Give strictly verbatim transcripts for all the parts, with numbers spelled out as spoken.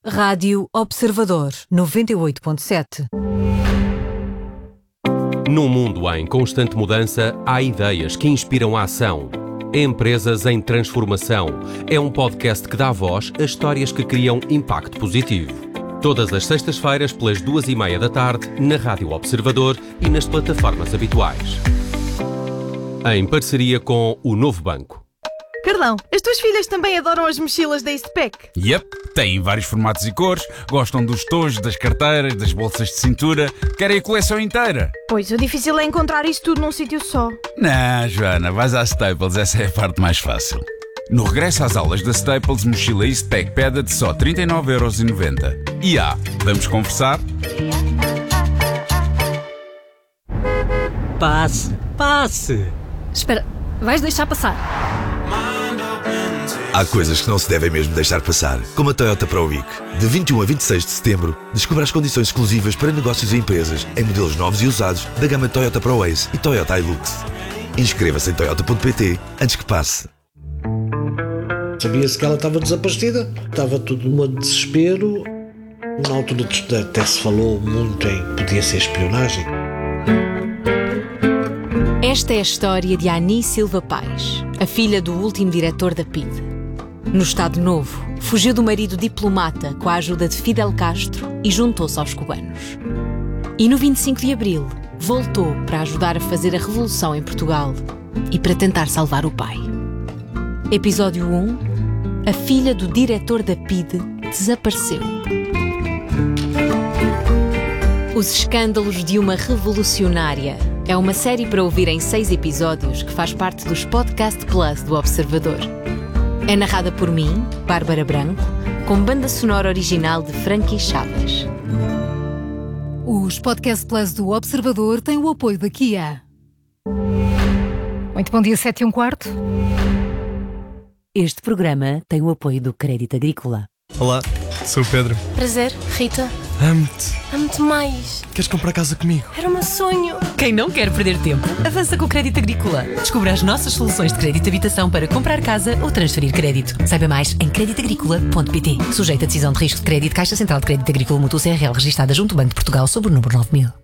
Rádio Observador, noventa e oito ponto sete. Num mundo em constante mudança, há ideias que inspiram a ação. Empresas em Transformação é um podcast que dá voz a histórias que criam impacto positivo. Todas as sextas-feiras, pelas duas e meia da tarde, na Rádio Observador e nas plataformas habituais. Em parceria com o Novo Banco. Carlão, as tuas filhas também adoram as mochilas da Eastpak? Yep, têm vários formatos e cores, gostam dos tojos, das carteiras, das bolsas de cintura, querem a coleção inteira. Pois, o difícil é encontrar isso tudo num sítio só. Não, Joana, vais à Staples, essa é a parte mais fácil. No regresso às aulas da Staples, mochila Eastpak Peda de só trinta e nove euros e noventa. E ah, vamos conversar? Passe, passe. Espera, vais deixar passar? Há coisas que não se devem mesmo deixar passar, como a Toyota Pro Week. De vinte e um a vinte e seis de setembro, descubra as condições exclusivas para negócios e empresas em modelos novos e usados da gama Toyota Pro Ace e Toyota Hilux. Inscreva-se em toyota ponto pt antes que passe. Sabia-se que ela estava desaparecida, estava tudo num desespero. Na altura até se falou muito em que podia ser espionagem. Esta é a história de Ani Silva Paes, a filha do último diretor da P I D. No Estado Novo, fugiu do marido diplomata com a ajuda de Fidel Castro e juntou-se aos cubanos. E no vinte e cinco de abril, voltou para ajudar a fazer a revolução em Portugal e para tentar salvar o pai. Episódio um. A filha do diretor da P I D desapareceu. Os escândalos de uma revolucionária é uma série para ouvir em seis episódios que faz parte dos Podcast Plus do Observador. É narrada por mim, Bárbara Branco, com banda sonora original de Frankie Chaves. Os Podcast Plus do Observador têm o apoio da Kia. Muito bom dia, sete e um quarto. Este programa tem o apoio do Crédito Agrícola. Olá, sou o Pedro. Prazer, Rita. Amo-te. Amo-te mais. Queres comprar casa comigo? Era o meu sonho. Quem não quer perder tempo, avança com o Crédito Agrícola. Descubra as nossas soluções de crédito de habitação para comprar casa ou transferir crédito. Saiba mais em crédito agrícola ponto pt. Sujeito a decisão de risco de crédito, Caixa Central de Crédito Agrícola Mútuo C R L, registada junto ao Banco de Portugal sob o número nove mil.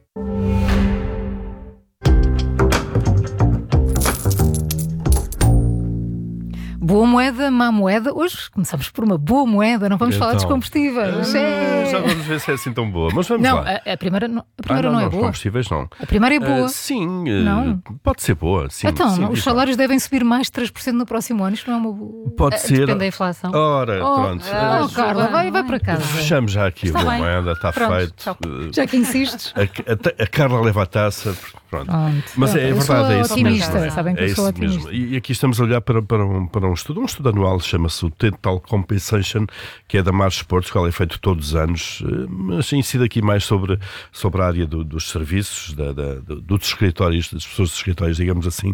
Boa moeda, má moeda. Hoje começamos por uma boa moeda, não vamos então, falar dos combustíveis. É. Já vamos ver se é assim tão boa. Mas vamos não, lá. A, a primeira, não, a primeira ah, não, não é não, boa. Os combustíveis não. A primeira é boa. Uh, sim, uh, não. Pode ser boa. Sim, então, sim, os salários devem subir mais de três por cento no próximo ano. Isto não é uma boa. Pode uh, ser. Depende da inflação. Ora, oh, pronto. Oh, oh Carla, vai, vai para casa. Fechamos já aqui está a boa bem. moeda, está pronto, feito. Tchau. Já que insistes. A, a, a Carla leva a taça. Pronto. Pronto. Mas é, é verdade, é isso otimista, mesmo. Sabem que é eu sou isso otimista. mesmo. E aqui estamos a olhar para, para, um, para um estudo, um estudo anual, chama-se o Total Compensation, que é da March Sports, que é feito todos os anos, mas incide aqui mais sobre, sobre a área do, dos serviços, da, da, dos escritórios, das pessoas dos escritórios, digamos assim,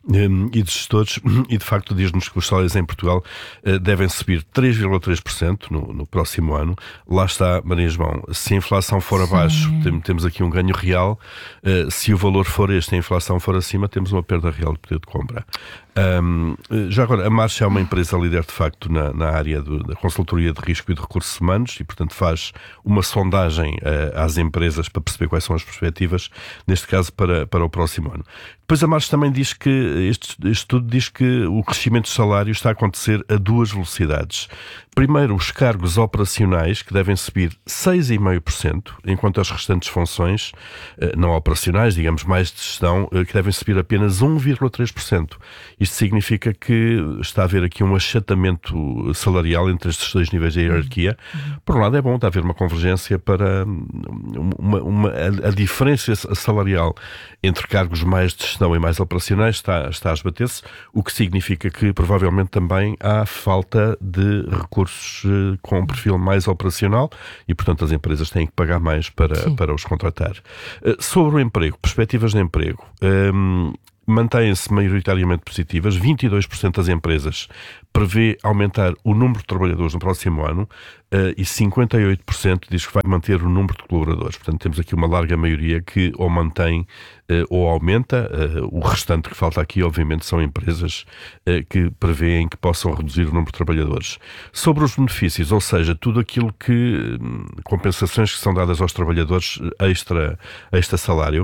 e dos gestores, e de facto diz-nos que os salários em Portugal devem subir três vírgula três por cento no, no próximo ano. Lá está, Maria João, se a inflação for abaixo, tem, temos aqui um ganho real, se o valor for este, a inflação for acima, temos uma perda real de poder de compra. Um, já agora, a March é uma empresa líder de facto na, na área do, da consultoria de risco e de recursos humanos e, portanto, faz uma sondagem uh, às empresas para perceber quais são as perspectivas, neste caso para, para o próximo ano. Depois a March também diz que, este, este estudo diz que o crescimento de salários está a acontecer a duas velocidades. Primeiro, os cargos operacionais, que devem subir seis vírgula cinco por cento, enquanto as restantes funções uh, não operacionais, digamos mais de gestão, uh, que devem subir apenas um vírgula três por cento. Isto significa que está a haver aqui um achatamento salarial entre estes dois níveis de hierarquia. Por um lado é bom, está a haver uma convergência para uma, uma, a, a diferença salarial entre cargos mais de gestão e mais operacionais está, está a esbater-se, o que significa que provavelmente também há falta de recursos uh, com um perfil mais operacional e, portanto, as empresas têm que pagar mais para, para os contratar. Uh, sobre o emprego, perspectivas de emprego. Um, mantêm-se maioritariamente positivas. vinte e dois por cento das empresas prevê aumentar o número de trabalhadores no próximo ano uh, e cinquenta e oito por cento diz que vai manter o número de colaboradores. Portanto, temos aqui uma larga maioria que ou mantém uh, ou aumenta. Uh, o restante que falta aqui, obviamente, são empresas uh, que prevêem que possam reduzir o número de trabalhadores. Sobre os benefícios, ou seja, tudo aquilo que, compensações que são dadas aos trabalhadores extra, extra salário,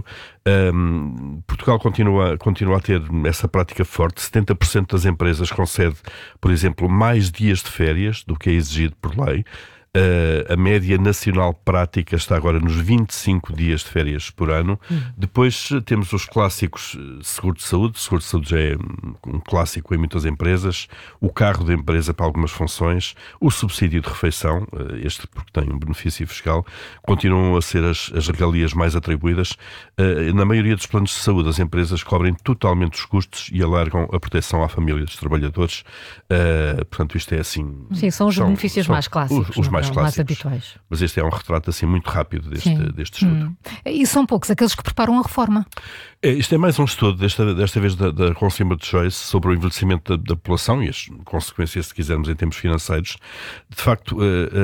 um, Portugal continua, continua a ter essa prática forte. setenta por cento das empresas concede, por exemplo, mais dias de férias do que é exigido por lei. Uh, a média nacional prática está agora nos vinte e cinco dias de férias por ano. Uhum. Depois temos os clássicos seguro de saúde. Seguro de saúde já é um clássico em muitas empresas. O carro da empresa para algumas funções. O subsídio de refeição, uh, este porque tem um benefício fiscal, continuam a ser as, as regalias mais atribuídas. Uh, na maioria dos planos de saúde, as empresas cobrem totalmente os custos e alargam a proteção à família dos trabalhadores. Uh, portanto, isto é assim... Sim, são os são, benefícios são mais clássicos. Os, os mais clássicos. Mais habituais. Mas este é um retrato assim muito rápido deste, deste estudo. Hum. E são poucos aqueles que preparam a reforma. É, isto é mais um estudo, desta, desta vez da, da Consumer Choice, sobre o envelhecimento da, da população e as consequências, se quisermos, em termos financeiros. De facto, uh,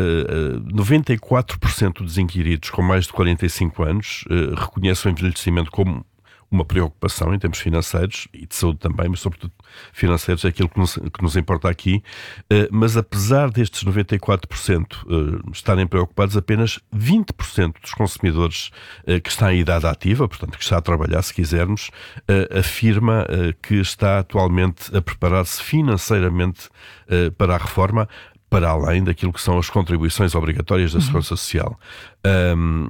uh, noventa e quatro por cento dos inquiridos com mais de quarenta e cinco anos uh, reconhecem o envelhecimento como uma preocupação em termos financeiros e de saúde também, mas sobretudo financeiros é aquilo que nos, que nos importa aqui. Uh, mas apesar destes noventa e quatro por cento uh, estarem preocupados, apenas vinte por cento dos consumidores uh, que está em idade ativa, portanto que está a trabalhar, se quisermos, uh, afirma uh, que está atualmente a preparar-se financeiramente uh, para a reforma, para além daquilo que são as contribuições obrigatórias da Segurança Social. Um,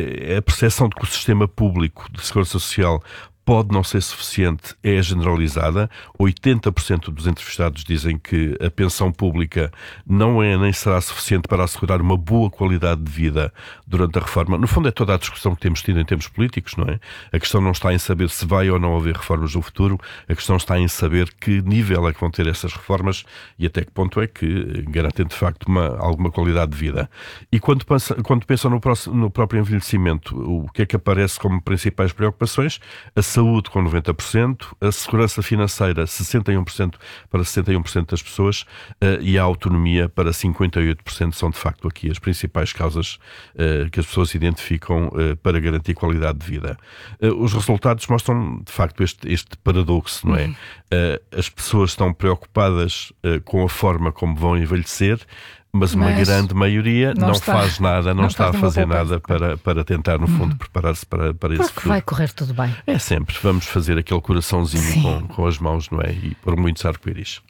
A percepção de que o sistema público de segurança social pode não ser suficiente é generalizada. oitenta por cento dos entrevistados dizem que a pensão pública não é nem será suficiente para assegurar uma boa qualidade de vida durante a reforma. No fundo é toda a discussão que temos tido em termos políticos, não é? A questão não está em saber se vai ou não haver reformas no futuro, a questão está em saber que nível é que vão ter essas reformas e até que ponto é que garantem de facto uma, alguma qualidade de vida. E quando, pensa, quando pensam no, próximo, no próprio envelhecimento, o que é que aparece como principais preocupações? A saúde com noventa por cento, a segurança financeira sessenta e um por cento para sessenta e um por cento das pessoas uh, e a autonomia para cinquenta e oito por cento são de facto aqui as principais causas uh, que as pessoas identificam uh, para garantir qualidade de vida. Uh, os resultados mostram de facto este, este paradoxo, não é? Uhum. Uh, as pessoas estão preocupadas uh, com a forma como vão envelhecer, mas uma mas grande maioria não, não está, faz nada, não, não está a fazer nada para, para tentar, no fundo, hum. preparar-se para, para esse futuro. Porque vai correr tudo bem. É sempre, vamos fazer aquele coraçãozinho com, com as mãos, não é? E por muitos arco-íris.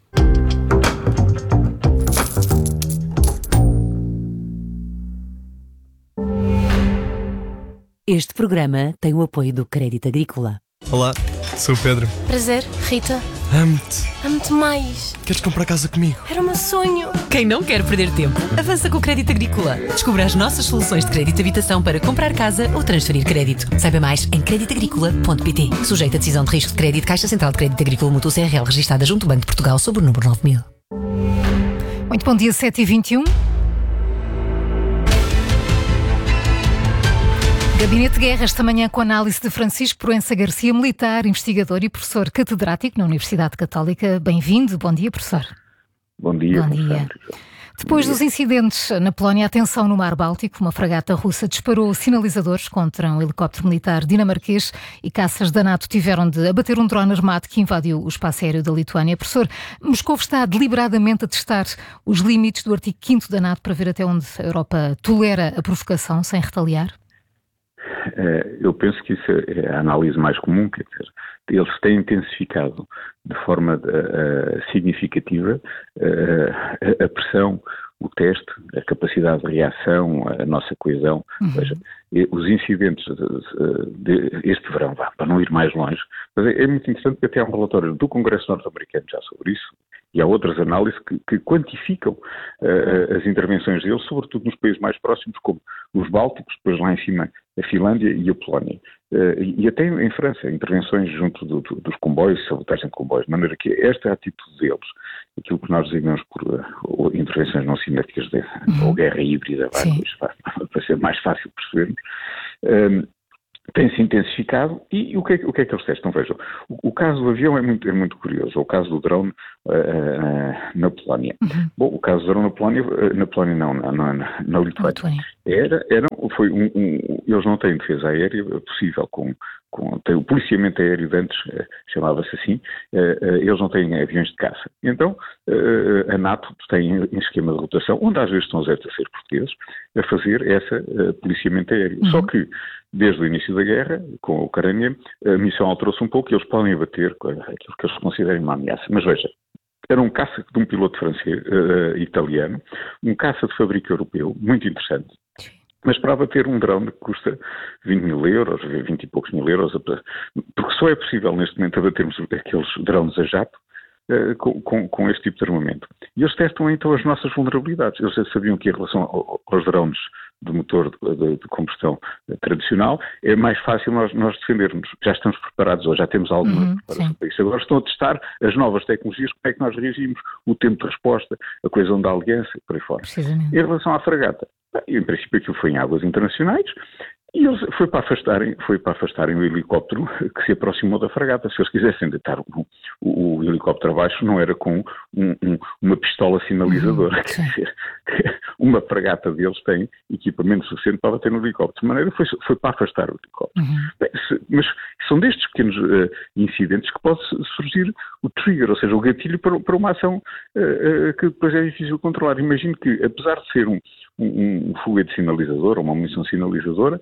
Este programa tem o apoio do Crédito Agrícola. Olá, sou o Pedro. Prazer, Rita. Amo-te. Amo-te mais. Queres comprar casa comigo? Era o meu sonho. Quem não quer perder tempo, avança com o Crédito Agrícola. Descubra as nossas soluções de crédito de habitação para comprar casa ou transferir crédito. Saiba mais em crédito agrícola ponto pt. Sujeito a decisão de risco de crédito, Caixa Central de Crédito Agrícola Mútuo C R L, registada junto ao Banco de Portugal, sob o número nove mil. Muito bom dia, sete e vinte e um. Gabinete de Guerra, esta manhã com a análise de Francisco Proença Garcia, militar, investigador e professor catedrático na Universidade Católica. Bem-vindo. Bom dia, professor. Bom dia. Bom dia. Depois dos incidentes na Polónia, atenção no Mar Báltico, uma fragata russa disparou sinalizadores contra um helicóptero militar dinamarquês e caças da NATO tiveram de abater um drone armado que invadiu o espaço aéreo da Lituânia. Professor, Moscou está deliberadamente a testar os limites do artigo quinto da NATO para ver até onde a Europa tolera a provocação sem retaliar? Eu penso que isso é a análise mais comum, quer dizer, eles têm intensificado de forma uh, significativa uh, a pressão, o teste, a capacidade de reação, a nossa coesão. Uhum. Ou seja, os incidentes de, de, este verão, vá, para não ir mais longe, mas é, é muito interessante porque até há um relatório do Congresso norte-americano já sobre isso, e há outras análises que, que quantificam uh, as intervenções deles, sobretudo nos países mais próximos, como os Bálticos, depois lá em cima a Finlândia e a Polónia. Uh, e, e até em França, intervenções junto do, do, dos comboios, sabotagem de comboios, de maneira que esta atitude deles, aquilo que nós designamos por uh, intervenções não cinéticas de, uhum. ou guerra híbrida, vai, para ser mais fácil perceber, um, tem-se intensificado e, e o, que é, o que é que eles testam? Vejam, o, o caso do avião é muito, é muito curioso, o caso do drone, uh, na Polónia. Uhum. Bom, o caso do drone na Polónia, na Polónia não, na, na, na Lituânia. Era, era, foi um, um, eles não têm defesa aérea possível, com, com tem o policiamento aéreo de antes, uh, chamava-se assim, uh, uh, eles não têm aviões de caça. Então, uh, a NATO tem em esquema de rotação, onde às vezes estão os terceiros portugueses, a fazer esse uh, policiamento aéreo. Uhum. Só que, desde o início da guerra, com a Ucrânia, a missão alterou-se um pouco e eles podem abater aquilo que eles considerem uma ameaça. Mas veja, era um caça de um piloto francês, uh, italiano, um caça de fabrico europeu, muito interessante. Mas para abater um drone que custa vinte mil euros, vinte e poucos mil euros, porque só é possível neste momento abatermos aqueles drones a jato uh, com, com, com este tipo de armamento. E eles testam então as nossas vulnerabilidades. Eles já sabiam que em relação ao, aos drones de motor de, de, de combustão tradicional, é mais fácil nós, nós defendermos. Já estamos preparados, ou já temos alguma uhum, preparação para isso. Agora estão a testar as novas tecnologias, como é que nós reagimos, o tempo de resposta, a coesão da aliança, por aí fora. Em relação à fragata, em princípio aquilo foi em águas internacionais, e eles foi para afastarem, foi para afastarem o helicóptero que se aproximou da fragata. Se eles quisessem deitar o, o, o helicóptero abaixo, não era com um, um, uma pistola sinalizadora. Uhum, quer dizer, uma fragata deles tem equipamento suficiente para bater no helicóptero. De maneira foi, foi para afastar o helicóptero. Uhum. Bem, se, mas são destes pequenos uh, incidentes que pode surgir o trigger, ou seja, o gatilho para, para uma ação uh, uh, que depois é difícil controlar. Imagino que, apesar de ser um, um, um foguete sinalizador ou uma munição sinalizadora,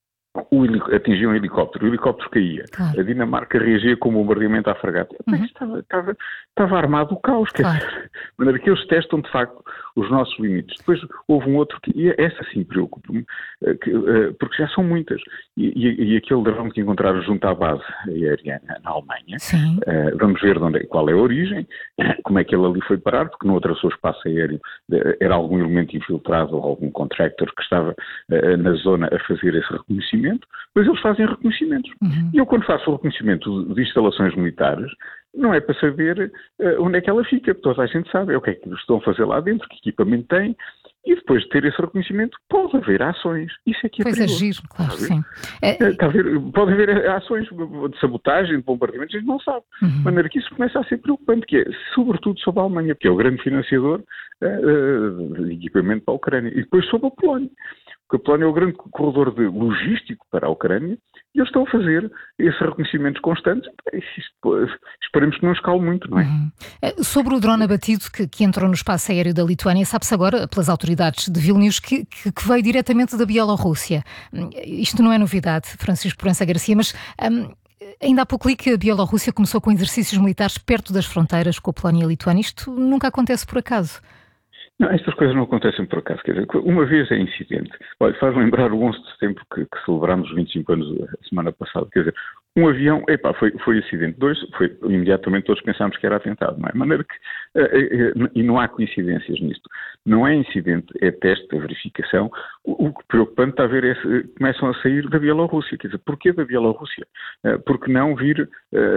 o atingia um helicóptero, o helicóptero caía. Claro. A Dinamarca reagia com o bombardeamento à fragata. Uhum. Mas estava, estava, estava armado o caos. Claro. De maneira que eles testam, de facto, os nossos limites. Depois houve um outro que, e essa sim preocupa-me, porque já são muitas. E, e, e aquele drone que encontraram junto à base aérea na Alemanha, sim. Vamos ver de onde, qual é a origem, como é que ele ali foi parar, porque não atravessou o espaço aéreo, era algum elemento infiltrado ou algum contractor que estava na zona a fazer esse reconhecimento. Mas eles fazem reconhecimentos. Uhum. E eu, quando faço o reconhecimento de instalações militares, não é para saber uh, onde é que ela fica, porque toda a gente sabe é o que é que eles estão a fazer lá dentro, que equipamento tem, e depois de ter esse reconhecimento, pode haver ações. Isso é que é pois perigoso. Pois agir, claro, sim. É... Está a ver, pode haver ações de sabotagem, de bombardeamento, a gente não sabe. Uhum. De maneira que isso começa a ser preocupante, que é, sobretudo sobre a Alemanha, que é o grande financiador uh, de equipamento para a Ucrânia, e depois sobre a Polónia. Porque a Polónia é o grande corredor de logístico para a Ucrânia e eles estão a fazer esses reconhecimentos constantes. Esperemos que não escale muito, não é? Uhum. Sobre o drone abatido que, que entrou no espaço aéreo da Lituânia, sabe-se agora, pelas autoridades de Vilnius, que, que, que veio diretamente da Bielorrússia. Isto não é novidade, Francisco Proença Garcia, mas... Um, ainda há pouco li que a Bielorrússia começou com exercícios militares perto das fronteiras com a Polónia e a Lituânia. Isto nunca acontece por acaso. Não, estas coisas não acontecem por acaso. Quer dizer, uma vez é incidente. Olha, faz lembrar o onze de setembro que, que celebrámos os vinte e cinco anos a semana passada. Quer dizer, um avião, epá, foi, foi acidente. Dois, foi, imediatamente todos pensámos que era atentado, não é? De maneira que, uh, uh, e não há coincidências nisto. Não é incidente, é teste, é verificação. O, o que preocupante está a ver é se começam a sair da Bielorrússia. Quer dizer, porquê da Bielorrússia? Uh, porque não vir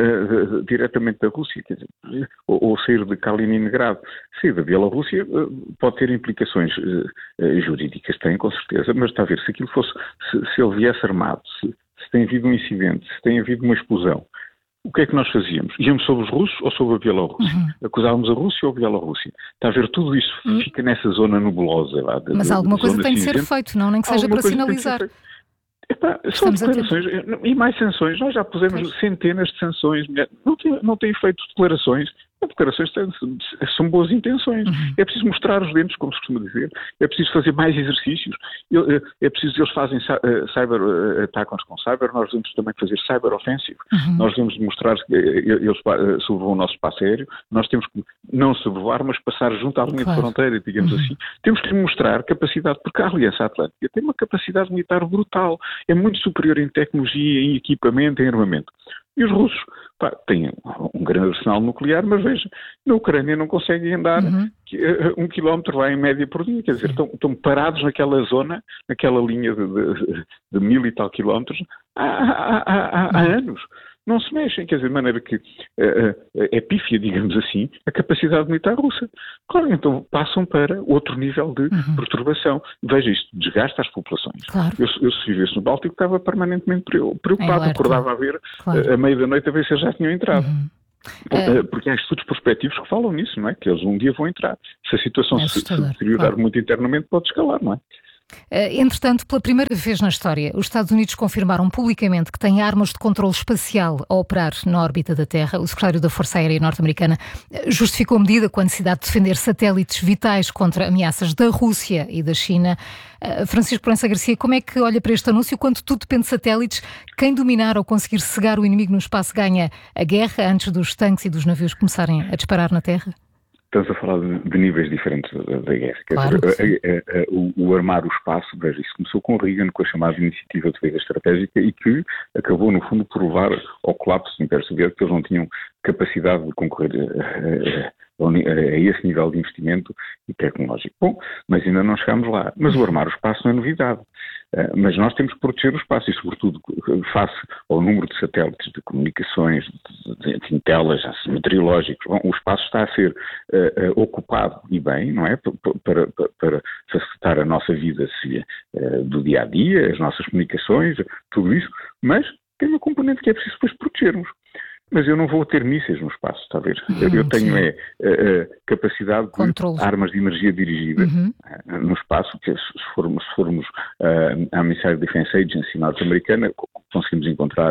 uh, diretamente da Rússia? Quer dizer, ou, ou sair de Kaliningrado. Sair da Bielorrússia uh, pode ter implicações uh, uh, jurídicas, tem com certeza, mas está a ver, se aquilo fosse, se, se ele viesse armado, se, se tem havido um incidente, se tem havido uma explosão, o que é que nós fazíamos? Íamos sobre os russos ou sobre a Bielorrússia? Uhum. Acusávamos a Rússia ou a Bielorrússia? Está a ver, tudo isso uhum. fica nessa zona nebulosa. Lá, de, mas de, alguma de coisa tem de ser cinzenta. feito, não? Nem que seja alguma para sinalizar. Epá, são declarações, e mais sanções. Nós já pusemos pois. centenas de sanções. Não tem, não tem feito declarações. As declarações têm, são boas intenções. Uhum. É preciso mostrar os dentes, como se costuma dizer. É preciso fazer mais exercícios. É preciso, eles fazem cyber attacks com cyber, nós devemos também fazer cyber offensive. Uhum. Nós devemos mostrar que eles sobrevoam o nosso espaço aéreo. Nós temos que não sobrevoar, mas passar junto à linha claro. de fronteira, digamos uhum. assim. Temos que mostrar capacidade, porque a Aliança Atlântica tem uma capacidade militar brutal. É muito superior em tecnologia, em equipamento, em armamento. E os russos pá, têm um grande arsenal nuclear, mas veja, na Ucrânia não conseguem andar uhum. um quilómetro lá em média por dia, quer dizer, estão, estão parados naquela zona, naquela linha de, de, de mil e tal quilómetros há, há, há, há anos. Não se mexem, quer dizer, de maneira que uh, é pífia, digamos assim, a capacidade militar russa. Claro, então passam para outro nível de uhum. perturbação. Veja, isto desgasta as populações. Claro. Eu, eu se vivesse no Báltico estava permanentemente preocupado, é acordava a ver claro. uh, a meio da noite a ver se eles já tinham entrado. Uhum. É. Porque há estudos prospectivos que falam nisso, não é? Que eles um dia vão entrar. Se a situação é se, se deteriorar claro. muito internamente, pode escalar, não é? Entretanto, pela primeira vez na história, os Estados Unidos confirmaram publicamente que têm armas de controle espacial a operar na órbita da Terra. O secretário da Força Aérea norte-americana justificou a medida com a necessidade de defender satélites vitais contra ameaças da Rússia e da China. Francisco Proença Garcia, como é que olha para este anúncio? Quando tudo depende de satélites, quem dominar ou conseguir cegar o inimigo no espaço ganha a guerra antes dos tanques e dos navios começarem a disparar na Terra? Estamos a falar de, de níveis diferentes da, da guerra. Claro, dizer, a, a, a, o, o armar o espaço, veja, isso começou com Reagan, com a chamada Iniciativa de Defesa Estratégica e que acabou, no fundo, por levar ao colapso do Império Soviético, que eles não tinham capacidade de concorrer a, a, a, a esse nível de investimento e tecnológico. Bom, mas ainda não chegámos lá. Mas o armar o espaço não é novidade. Uh, mas nós temos que proteger o espaço e, sobretudo, face ao número de satélites, de comunicações, de, de, de inteligência, meteorológicos. Bom, o espaço está a ser uh, uh, ocupado e bem, não é? Para, para, para facilitar a nossa vida uh, do dia a dia, as nossas comunicações, tudo isso, mas tem uma componente que é preciso depois protegermos. Mas eu não vou ter mísseis no espaço, está a ver? Hum, eu tenho é, a, a capacidade Controle. de armas de energia dirigida uhum. uh, no espaço, que se formos, se formos uh, à Missile Defense Agency norte-americana, conseguimos encontrar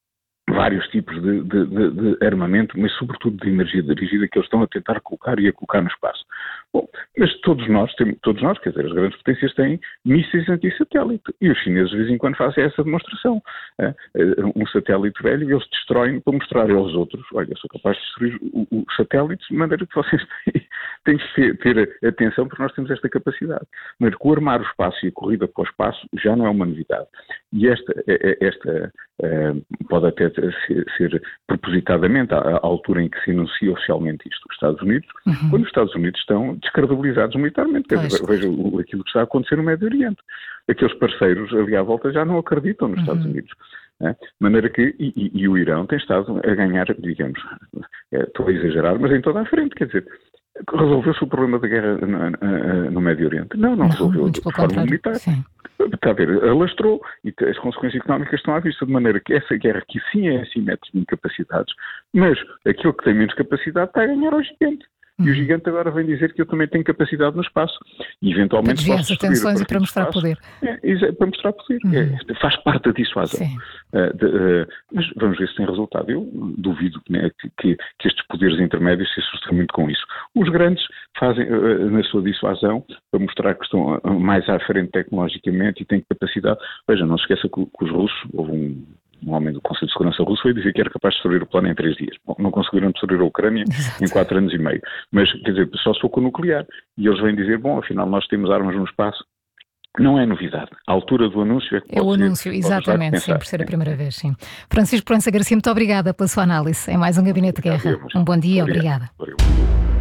vários tipos de, de, de, de armamento, mas sobretudo de energia dirigida que eles estão a tentar colocar e a colocar no espaço. Bom, mas todos nós, temos, todos nós, quer dizer, as grandes potências têm mísseis anti-satélite e os chineses de vez em quando fazem essa demonstração. É? Um satélite velho, eles destroem para mostrar aos outros, olha, eu sou capaz de destruir os satélites de maneira que vocês têm, têm que ter, ter atenção porque nós temos esta capacidade. Mas com armar o espaço e a corrida para o espaço já não é uma novidade. E esta, esta pode até ser, ser propositadamente à, à altura em que se enuncia oficialmente isto, os Estados Unidos, uhum. quando os Estados Unidos estão descredibilizados militarmente. Veja, veja aquilo que está a acontecer no Médio Oriente. Aqueles parceiros ali à volta já não acreditam nos uhum. Estados Unidos. De maneira que, e, e, e o Irão tem estado a ganhar, digamos, é, estou a exagerar, mas em toda a frente, quer dizer, resolveu-se o problema da guerra no, no Médio Oriente? Não, não, não resolveu de forma militar. Sim. Está a ver, alastrou e as consequências económicas estão à vista, de maneira que essa guerra, que sim é assimétrica em capacidades, mas aquele que tem menos capacidade está a ganhar ao gigante. E o gigante agora vem dizer que eu também tenho capacidade no espaço. E eventualmente para desviar as atenções e para mostrar espaço. poder. É, é, para mostrar poder. Uhum. É, faz parte da dissuasão. Uh, de, uh, mas vamos ver se tem resultado. Eu duvido né, que, que, que estes poderes intermédios se assustem muito com isso. Os grandes fazem uh, na sua dissuasão para mostrar que estão mais à frente tecnologicamente e têm capacidade. Veja, não se esqueça que, que os russos, houve um um homem do Conselho de Segurança Russo foi dizer que era capaz de destruir o plano em três dias. Bom, não conseguiram destruir a Ucrânia Exato. em quatro anos e meio. Mas, quer dizer, só se for com o nuclear. E eles vêm dizer, bom, afinal nós temos armas no espaço. Não é novidade. A altura do anúncio é que É o anúncio, exatamente, sim, por ser a primeira vez, sim. Francisco Proença Garcia, muito obrigada pela sua análise. É mais um Gabinete de Guerra. Um bom dia, obrigada. obrigada.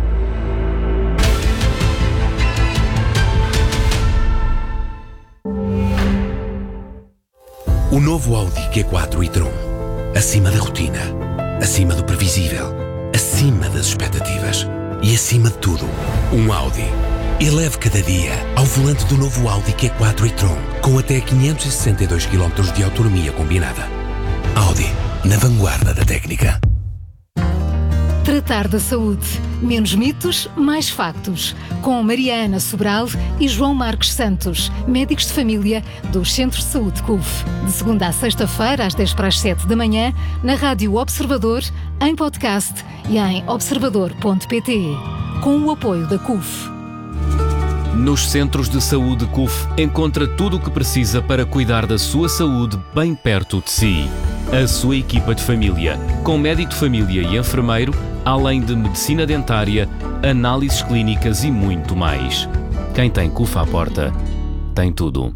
O novo Audi Q quatro e-tron. Acima da rotina, acima do previsível, acima das expectativas e acima de tudo, um Audi. Eleve cada dia ao volante do novo Audi Q quatro e-tron com até quinhentos e sessenta e dois quilómetros de autonomia combinada. Audi, na vanguarda da técnica. Tratar da saúde. Menos mitos, mais factos. Com Maria Ana Sobral e João Marcos Santos, médicos de família dos Centros de Saúde C U F. De segunda a sexta-feira, às dez para as sete da manhã, na Rádio Observador, em podcast e em observador ponto pt. Com o apoio da C U F. Nos Centros de Saúde C U F encontra tudo o que precisa para cuidar da sua saúde bem perto de si. A sua equipa de família, com médico de família e enfermeiro, além de medicina dentária, análises clínicas e muito mais. Quem tem C U F à porta, tem tudo.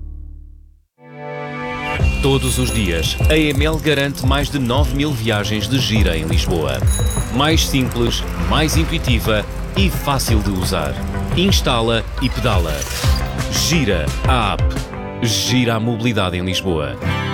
Todos os dias, a E M L garante mais de nove mil viagens de gira em Lisboa. Mais simples, mais intuitiva e fácil de usar. Instala e pedala. Gira a app. Gira a mobilidade em Lisboa.